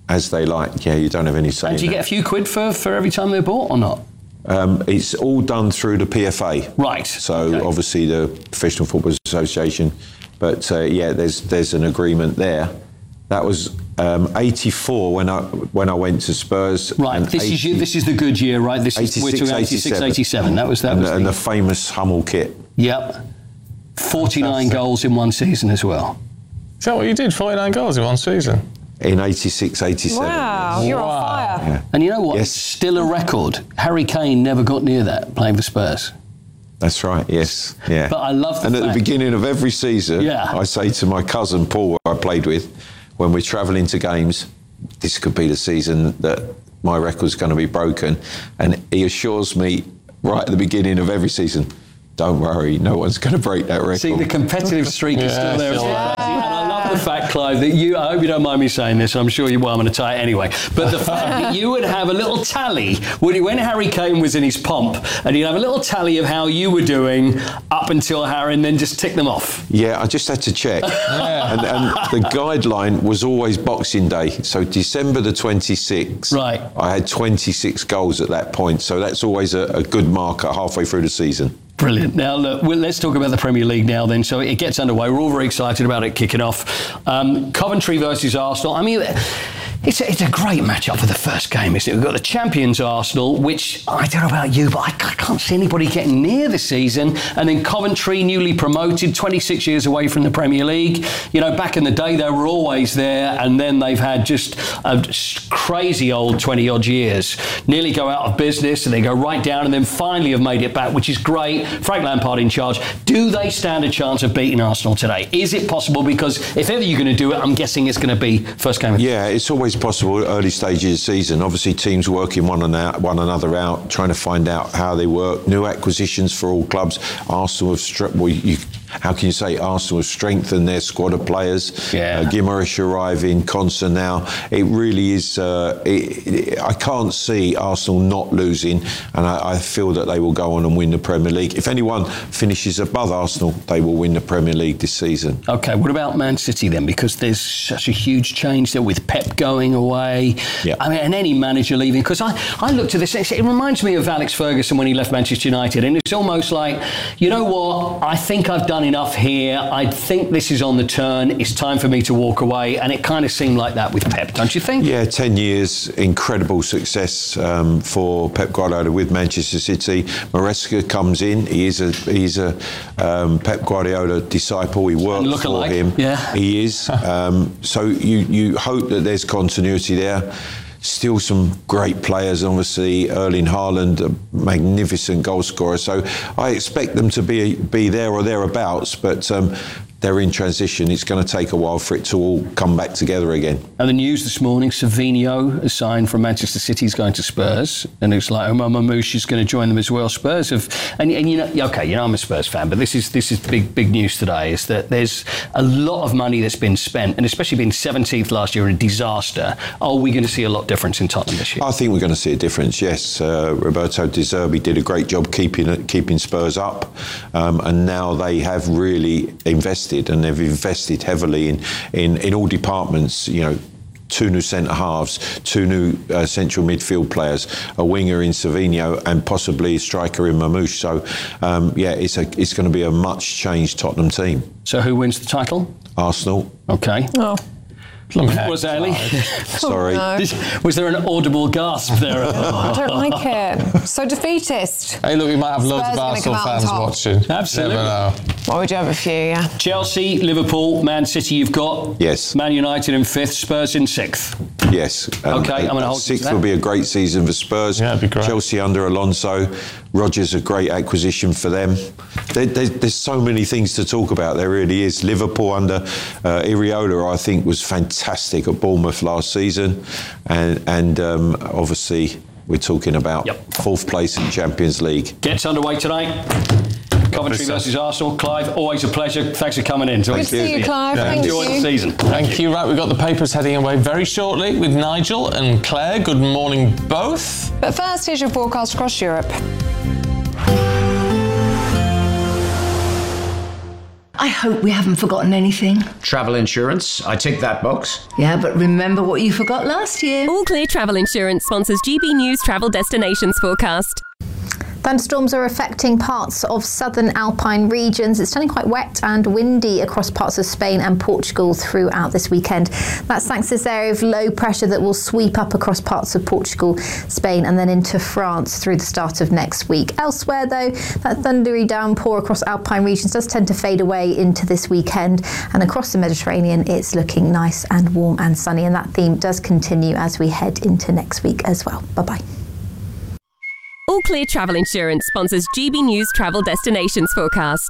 as they like. Yeah, you don't have any say. And do you in get a few quid for, for every time they're bought or not? Um, it's all done through the P F A. Right. So okay. obviously the Professional Football Association. But uh, yeah, there's there's an agreement there. That was um, eighty-four when I when I went to Spurs. Right. This eighty, is you, this is the good year, right? This is we're talking eighty-six, eighty-seven. That was that. And, was the, the, and the famous Hummel kit. Yep. forty-nine goals in one season as well. Is that what you did? forty-nine goals in one season? In eighty-six, eighty-seven. Wow, you're on fire. Yeah. And you know what? Yes. It's still a record. Harry Kane never got near that playing for Spurs. That's right, yes. Yeah. But I love the And fact, at the beginning of every season, yeah. I say to my cousin Paul, who I played with, when we're travelling to games, this could be the season that my record's going to be broken. And he assures me right at the beginning of every season, don't worry, no one's going to break that record. See, the competitive streak is Yeah, still there. still there. And I love the fact, Clive, that you, I hope you don't mind me saying this, I'm sure you will, I'm going to tie it anyway, but the fact that you would have a little tally, when, when Harry Kane was in his pomp, and you'd have a little tally of how you were doing up until Harry, and then just tick them off. Yeah, I just had to check. Yeah. And, and the guideline was always Boxing Day. So December the twenty-sixth, right. I had twenty-six goals at that point. So that's always a, a good marker halfway through the season. Brilliant. Now, look, well, let's talk about the Premier League now then. So it gets underway. We're all very excited about it kicking off. Um, Coventry versus Arsenal. I mean, it's a, it's a great matchup for the first game, isn't it? We've got the champions Arsenal, which, I don't know about you, but I, I can't see anybody getting near this season. And then Coventry, newly promoted, twenty-six years away from the Premier League. You know, back in the day, they were always there, and then they've had just a crazy old twenty-odd years. Nearly go out of business, and they go right down, and then finally have made it back, which is great. Frank Lampard in charge. Do they stand a chance of beating Arsenal today? Is it possible? Because if ever you're going to do it, I'm guessing it's going to be first game of Yeah, it's always possible early stages of the season. Obviously, teams working one, and one another out, trying to find out how they work. New acquisitions for all clubs. Arsenal have struck. Well, you, how can you say Arsenal have strengthened their squad of players? Yeah. Uh, Guimaraes arriving, Konsa now. It really is. Uh, it, it, I can't see Arsenal not losing, and I, I feel that they will go on and win the Premier League. If anyone finishes above Arsenal, they will win the Premier League this season. Okay, what about Man City then? Because there's such a huge change there with Pep going away. Yeah. I mean, and any manager leaving. Because I, I looked at this, it reminds me of Alex Ferguson when he left Manchester United. And it's almost like, you know what, I think I've done enough here. I think this is on the turn. It's time for me to walk away. And it kind of seemed like that with Pep, don't you think? Yeah, ten years, incredible success um, for Pep Guardiola with Manchester City. Maresca comes in. He is a he's a um, Pep Guardiola disciple. He works for alike. him. Yeah. He is. Um, so you you hope that there's continuity there. Still some great players, obviously. Erling Haaland, a magnificent goal scorer. So I expect them to be be there or thereabouts, but um, they're in transition. It's going to take a while for it to all come back together again. And the news this morning, Savinho has signed from Manchester City. He's going to Spurs. And it's like Omar Mamouche is going to join them as well. Spurs have... And, and you know, okay, you know I'm a Spurs fan, but this is this is big, big news today, is that there's a lot of money that's been spent, and especially being seventeenth last year, a disaster. Are we going to see a lot of difference in Tottenham this year? I think we're going to see a difference, yes. Uh, Roberto De Zerbi did a great job keeping keeping Spurs up, um, and now they have really invested, and they've invested heavily in, in, in all departments, you know, two new centre-halves, two new uh, central midfield players, a winger in Savinho, and possibly a striker in Mamouche. So, um, yeah, it's a, it's going to be a much-changed Tottenham team. So who wins the title? Arsenal. Okay. Oh. Was Ellie? Sorry. Oh, no. Was there an audible gasp there? I don't like it. So defeatist. Hey, look, we might have loads Spurs of are gonna come Arsenal out on fans top. watching. Absolutely. Never know. Well, we do have a few, yeah. Chelsea, Liverpool, Man City you've got. Yes. Man United in fifth, Spurs in sixth. Yes. Um, Okay, I'm going to hold you to Sixth that. will be a great season for Spurs. Yeah, it'd be great. Chelsea under Alonso. Rodgers a great acquisition for them. There, there, there's so many things to talk about. There really is. Liverpool under uh, Iriola, I think, was fantastic at Bournemouth last season, and and um, obviously we're talking about Yep. fourth place in Champions League. Gets underway tonight. Coventry versus Arsenal. Clive, always a pleasure. Thanks for coming in. Good to see you, Clive. Thank Enjoy you. the season. Thank you. Right, we've got the papers heading away very shortly with Nigel and Claire. Good morning, both. But first, here's your forecast across Europe. I I hope we haven't forgotten anything. Travel insurance, I tick that box. Yeah, but remember what you forgot last year. All Clear Travel Insurance sponsors G B News Travel Destinations Forecast. Thunderstorms are affecting parts of southern Alpine regions. It's turning quite wet and windy across parts of Spain and Portugal throughout this weekend. That's thanks to this area of low pressure that will sweep up across parts of Portugal, Spain and then into France through the start of next week. Elsewhere though, that thundery downpour across Alpine regions does tend to fade away into this weekend, and across the Mediterranean it's looking nice and warm and sunny, and that theme does continue as we head into next week as well. Bye-bye. All Clear Travel Insurance sponsors G B News Travel Destinations Forecast.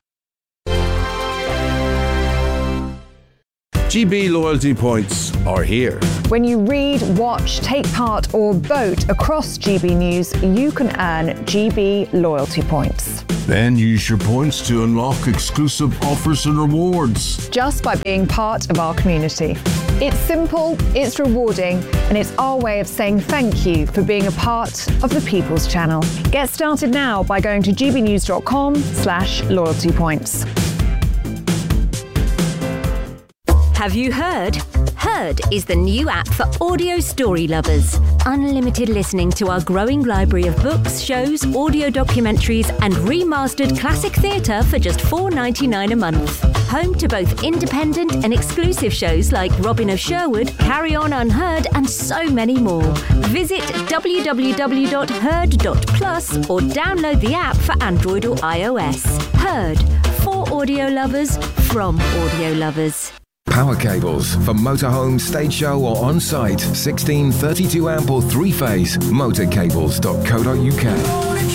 G B loyalty points are here. When you read, watch, take part or vote across G B News, you can earn G B loyalty points. Then use your points to unlock exclusive offers and rewards. Just by being part of our community. It's simple, it's rewarding, and it's our way of saying thank you for being a part of the People's Channel. Get started now by going to gbnews.com slash loyalty points. Have you heard? Heard is the new app for audio story lovers. Unlimited listening to our growing library of books, shows, audio documentaries, and remastered classic theatre for just four dollars ninety-nine a month. Home to both independent and exclusive shows like Robin of Sherwood, Carry On Unheard, and so many more. Visit w w w dot heard dot plus or download the app for Android or iOS. Heard, for audio lovers, from audio lovers. Power cables for motorhome, stage show or on-site. sixteen, thirty-two amp or three-phase. motorcables dot co dot u k.